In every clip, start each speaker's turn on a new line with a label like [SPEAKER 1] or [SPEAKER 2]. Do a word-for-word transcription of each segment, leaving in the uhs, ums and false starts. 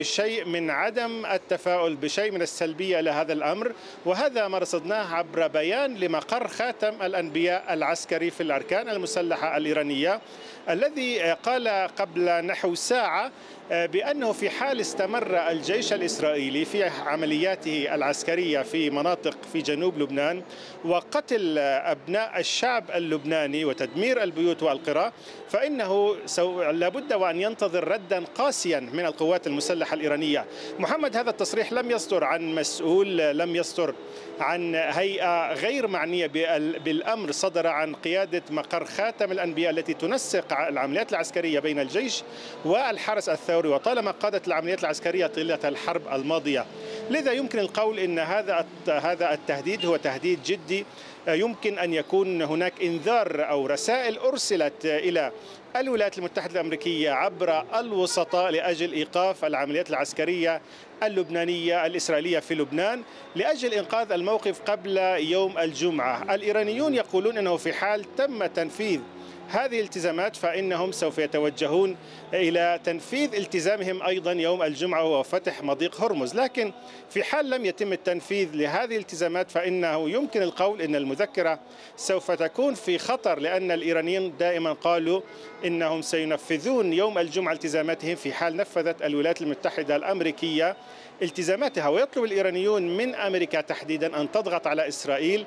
[SPEAKER 1] شيء من عدم التفاؤل بشيء من السلبية إلى هذا الأمر، وهذا ما رصدناه عبر بيان لمقر خاتم الأنبياء العسكري في الأركان المسلحة الإيرانية، الذي قال قبل نحو ساعة بأنه في حال استمر الجيش الإسرائيلي في عملياته العسكرية في مناطق في جنوب لبنان وقتل أبناء الشعب اللبناني وتدمير البيوت والقرى، فإنه لابد وأن ينتظر ردا قاسيا من القوات المسلحة الإيرانية. محمد، هذا التصريح لم يصدر عن مسؤول، لم يصدر عن هيئة غير معنية بالأمر، صدر عن قيادة مقر خاتم الأنبياء التي تنسق العمليات العسكرية بين الجيش والحرس الثوري، وطالما قادت العمليات العسكرية طيلة الحرب الماضية. لذا يمكن القول إن هذا هذا التهديد هو تهديد جدي. يمكن أن يكون هناك إنذار أو رسائل أرسلت إلى الولايات المتحدة الأمريكية عبر الوسطاء لأجل إيقاف العمليات العسكرية اللبنانية الإسرائيلية في لبنان لأجل إنقاذ الموقف قبل يوم الجمعة. الإيرانيون يقولون أنه في حال تم تنفيذ هذه الالتزامات فإنهم سوف يتوجهون إلى تنفيذ التزامهم أيضا يوم الجمعة وهو فتح مضيق هرمز، لكن في حال لم يتم التنفيذ لهذه الالتزامات فإنه يمكن القول أن المذكرة سوف تكون في خطر، لأن الإيرانيين دائما قالوا إنهم سينفذون يوم الجمعة التزاماتهم في حال نفذت الولايات المتحدة الأمريكية التزاماتها. ويطلب الإيرانيون من أمريكا تحديدا أن تضغط على إسرائيل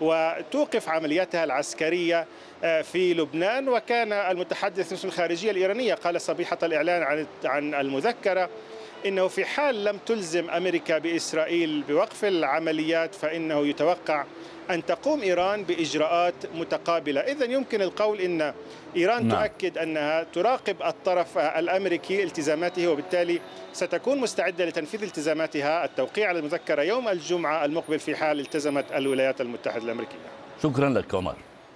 [SPEAKER 1] وتوقف عملياتها العسكرية في لبنان. وكان المتحدث باسم الخارجية الإيرانية قال صبيحة الإعلان عن عن المذكرة إنه في حال لم تلزم أمريكا بإسرائيل بوقف العمليات فإنه يتوقع أن تقوم إيران بإجراءات متقابلة. إذن يمكن القول إن إيران نعم. تؤكد أنها تراقب الطرف الأمريكي التزاماته، وبالتالي ستكون مستعدة لتنفيذ التزاماتها التوقيع على المذكرة يوم الجمعة المقبل في حال التزمت الولايات المتحدة الأمريكية.
[SPEAKER 2] شكرا لك عمر.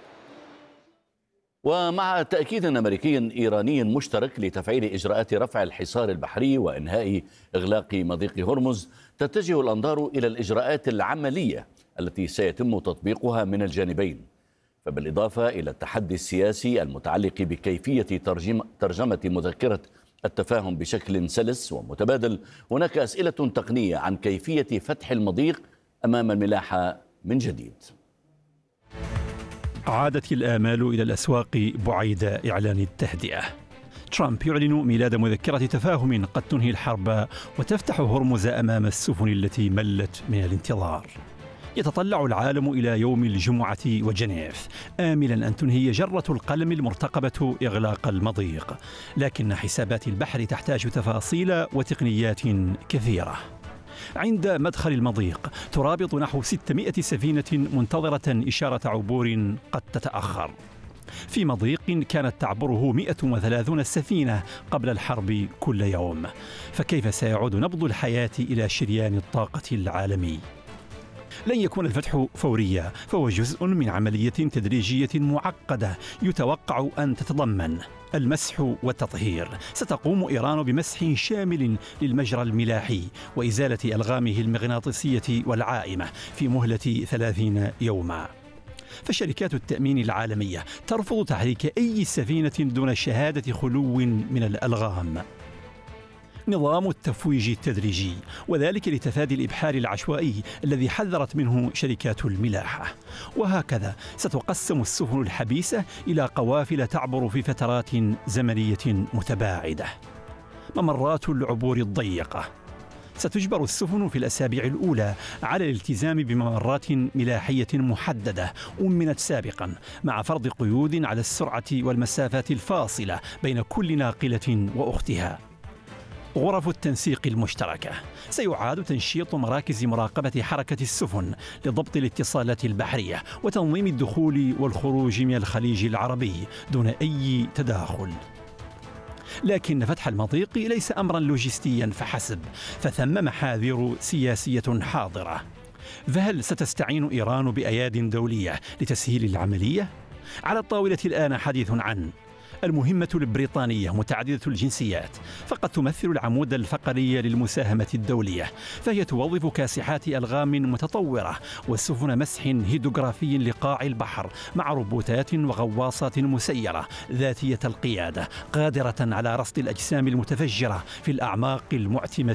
[SPEAKER 2] ومع تأكيد أمريكي إيراني مشترك لتفعيل إجراءات رفع الحصار البحري وإنهاء إغلاق مضيق هرمز، تتجه الأنظار إلى الإجراءات العملية التي سيتم تطبيقها من الجانبين. فبالإضافة إلى التحدي السياسي المتعلق بكيفية ترجمة, ترجمة مذكرة التفاهم بشكل سلس ومتبادل، هناك أسئلة تقنية عن كيفية فتح المضيق أمام الملاحة من جديد.
[SPEAKER 3] عادت الآمال إلى الأسواق بعيد إعلان التهدئة. ترامب يعلن ميلاد مذكرة تفاهم قد تنهي الحرب وتفتح هرمز أمام السفن التي ملت من الانتظار. يتطلع العالم إلى يوم الجمعة وجنيف آملا أن تنهي جرة القلم المرتقبة إغلاق المضيق، لكن حسابات البحر تحتاج تفاصيل وتقنيات كثيرة. عند مدخل المضيق ترابط نحو ستمائة سفينة منتظرة إشارة عبور قد تتأخر، في مضيق كانت تعبره مئة وثلاثين سفينة قبل الحرب كل يوم. فكيف سيعود نبض الحياة إلى شريان الطاقة العالمي؟ لن يكون الفتح فوريا، فهو جزء من عملية تدريجية معقدة يتوقع أن تتضمن المسح والتطهير. ستقوم إيران بمسح شامل للمجرى الملاحي وإزالة ألغامه المغناطيسية والعائمة في مهلة ثلاثين يوما. فشركات التأمين العالمية ترفض تحريك أي سفينة دون شهادة خلو من الألغام. نظام التفويج التدريجي، وذلك لتفادي الإبحار العشوائي الذي حذرت منه شركات الملاحة. وهكذا ستقسم السفن الحبيسة إلى قوافل تعبر في فترات زمنية متباعدة. ممرات العبور الضيقة، ستجبر السفن في الأسابيع الأولى على الالتزام بممرات ملاحية محددة أمنت سابقا، مع فرض قيود على السرعة والمسافات الفاصلة بين كل ناقلة وأختها. غرف التنسيق المشتركة، سيعاد تنشيط مراكز مراقبة حركة السفن لضبط الاتصالات البحرية وتنظيم الدخول والخروج من الخليج العربي دون أي تداخل. لكن فتح المضيق ليس أمرا لوجستيا فحسب، فثم محاذير سياسية حاضرة. فهل ستستعين إيران بأياد دولية لتسهيل العملية؟ على الطاولة الآن حديث عن المهمة البريطانية متعددة الجنسيات، فقد تمثل العمود الفقري للمساهمة الدولية، فهي توظف كاسحات ألغام متطورة وسفن مسح هيدروغرافي لقاع البحر مع روبوتات وغواصات مسيرة ذاتية القيادة قادرة على رصد الأجسام المتفجرة في الأعماق المعتمة